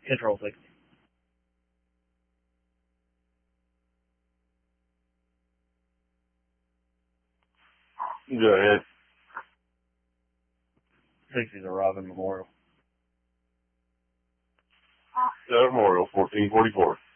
Control 60. Go ahead. 60 is a Robin Memorial. Memorial, 1444.